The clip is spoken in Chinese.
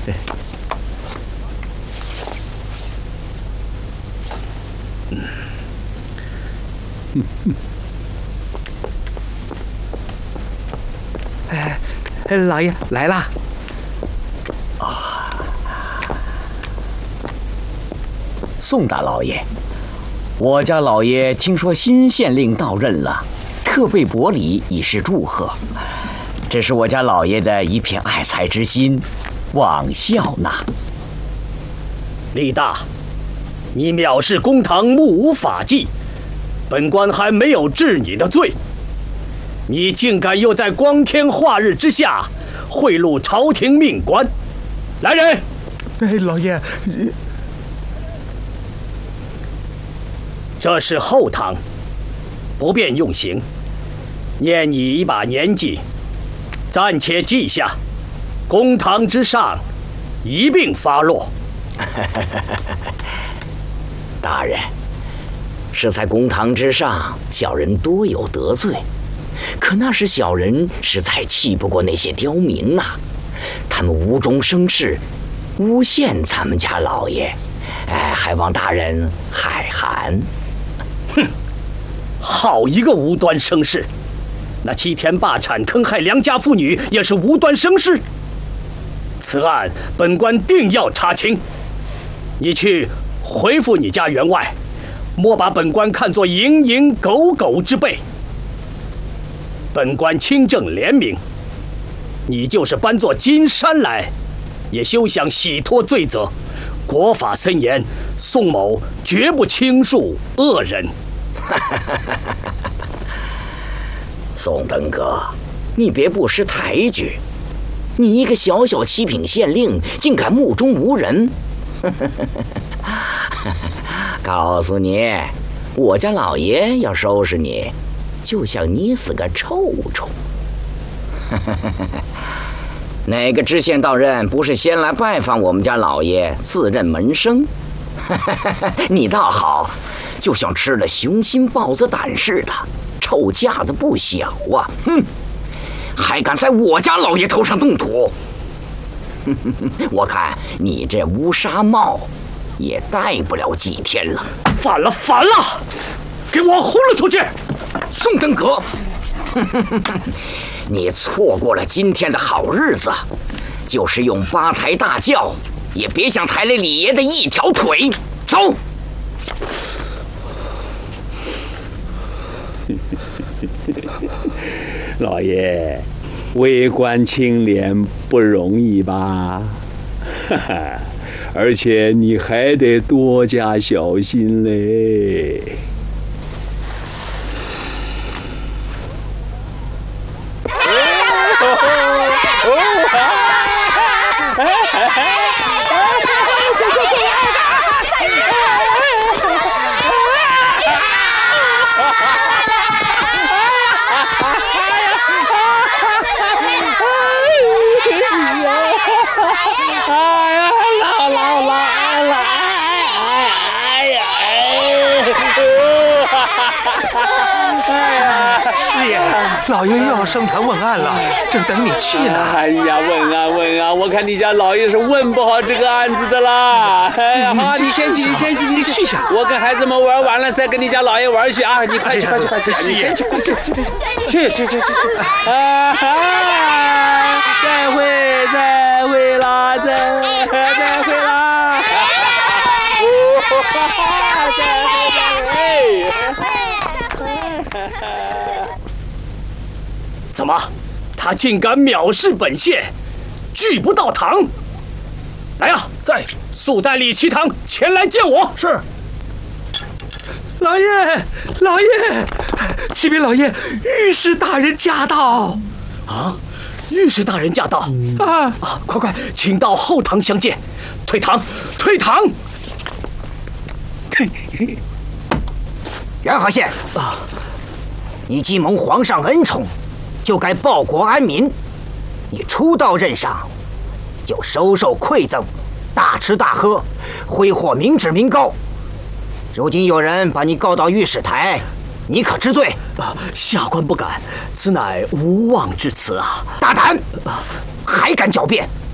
老爷来啦！ 宋大老爷，我家老爷听说新县令到任了，特备薄礼以示祝贺。这是我家老爷的一片爱才之心，望笑纳。 李大，你藐视公堂，目无法纪，本官还没有治你的罪，你竟敢又在光天化日之下贿赂朝廷命官！来人！ 老爷， 这是后堂，不便用刑，念你一把年纪，暂且记下，公堂之上一并发落。 大人，是在公堂之上，小人多有得罪，可那时小人实在气不过那些刁民呐，他们无中生事，诬陷咱们家老爷，还望大人海涵。 哼，好一个无端生事！那欺天霸产、坑害良家妇女也是无端生事。此案本官定要查清。你去回复你家员外，莫把本官看作蝇营狗苟之辈。本官清正廉明，你就是搬作金山来，也休想洗脱罪责。国法森严，宋某绝不轻恕恶人。 宋登哥，你别不识抬举，你一个小小七品县令，竟敢目中无人。告诉你，我家老爷要收拾你，就像你死个臭虫。哪个知县到任不是先来拜访我们家老爷，自认门生？你倒好，就像吃了雄心豹子胆似的，臭架子不小啊！哼，还敢在我家老爷头上动土！我看你这乌纱帽也戴不了几天了。 反了，反了！给我轰了出去！ 宋登阁，你错过了今天的好日子，就是用八抬大轿，也别想抬了李爷的一条腿。走！ 老爷，为官清廉不容易吧？哈哈，而且你还得多加小心嘞。 师爷，老爷又要升堂问案了，正等你去呢。 哎呀，问啊问啊，我看你家老爷是问不好这个案子的啦。哎，好，你先去，你先去，你去下。我跟孩子们玩完了，再跟你家老爷玩去啊！你快去，快去，快去！你先去，快去，去！啊哈！再会啦，再会啦！ 怎么，他竟敢藐视本县，拒不到堂？来呀，在速带李奇堂前来见我。 是。老爷，老爷，启禀老爷，御史大人驾到。 啊，御史大人驾到啊！快，请到后堂相见。退堂，退堂。 元和县啊，你既蒙皇上恩宠，就该报国安民。你初到任上，就收受馈赠，大吃大喝，挥霍民脂民膏。如今有人把你告到御史台，你可知罪？ 下官不敢，此乃无妄之词啊！ 大胆，还敢狡辩！